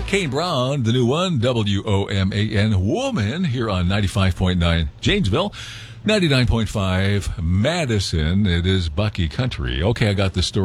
Kane Brown, the new one, WOMAN, Woman, here on 95.9 Janesville, 99.5 Madison. It is Bucky Country. Okay, I got the story.